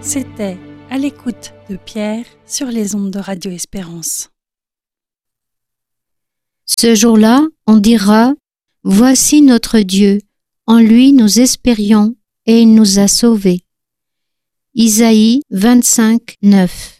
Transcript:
C'était À l'écoute de Pierre sur les ondes de Radio Espérance. Ce jour-là, on dira « Voici notre Dieu, en lui nous espérions et il nous a sauvés ». Isaïe 25, 9.